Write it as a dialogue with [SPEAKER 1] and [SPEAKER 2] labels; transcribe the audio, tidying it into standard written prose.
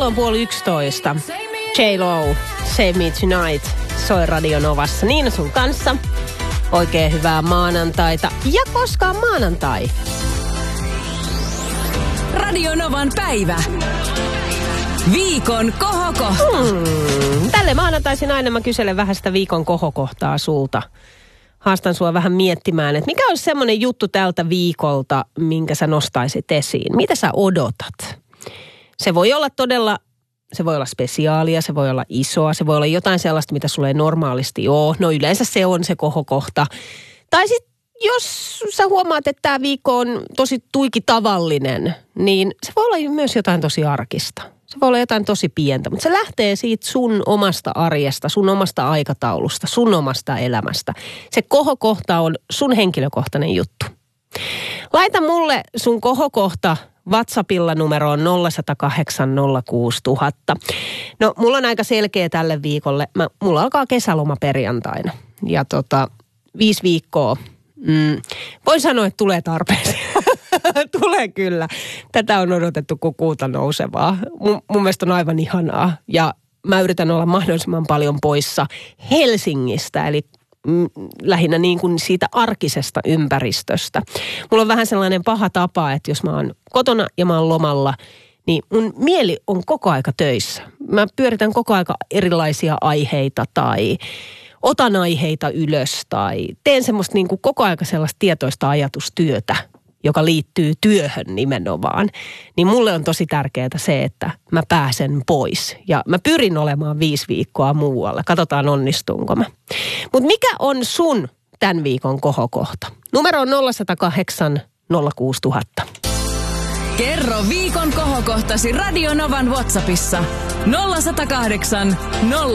[SPEAKER 1] Kello on 10:30. J-Lo, Save Me Tonight, soi Radio Novassa. Niina sun kanssa. Oikein hyvää maanantaita. Ja koska on maanantai?
[SPEAKER 2] Radio Novan päivä. Viikon kohokohta.
[SPEAKER 1] Tälle maanantaisin aina mä kyselen vähän sitä viikon kohokohtaa sulta. Haastan sua vähän miettimään, että mikä olisi semmoinen juttu tältä viikolta, minkä sä nostaisit esiin? Mitä sä odotat? Se voi olla todella, se voi olla spesiaalia, se voi olla isoa, se voi olla jotain sellaista, mitä sulle ei normaalisti ole. No yleensä se on se kohokohta. Tai sitten jos sä huomaat, että tämä viikko on tosi tuiki tavallinen, niin se voi olla myös jotain tosi arkista. Se voi olla jotain tosi pientä, mutta se lähtee siitä sun omasta arjesta, sun omasta aikataulusta, sun omasta elämästä. Se kohokohta on sun henkilökohtainen juttu. Laita mulle sun kohokohta WhatsAppilla numeroon 0108 06000. No, mulla on aika selkeä tälle viikolle. Mulla alkaa kesäloma perjantaina ja 5 viikkoa. Voin sanoa, että tulee tarpeeseen. Tulee kyllä. Tätä on odotettu kuin kuuta nousevaa. Mun mielestä on aivan ihanaa. Ja mä yritän olla mahdollisimman paljon poissa Helsingistä, eli lähinnä niin kuin siitä arkisesta ympäristöstä. Mulla on vähän sellainen paha tapa, että jos mä oon kotona ja mä oon lomalla, niin mun mieli on koko aika töissä. Mä pyöritän koko aika erilaisia aiheita tai otan aiheita ylös tai teen semmoista niin kuin koko aika sellaista tietoista ajatustyötä, joka liittyy työhön nimenomaan. Niin mulle on tosi tärkeää se, että mä pääsen pois. Ja mä pyrin olemaan 5 viikkoa muualla. Katsotaan onnistunko mä. Mutta mikä on sun tämän viikon kohokohta? Numero on 0108 06000.
[SPEAKER 2] Kerro viikon kohokohtasi Radio Novan WhatsAppissa 0108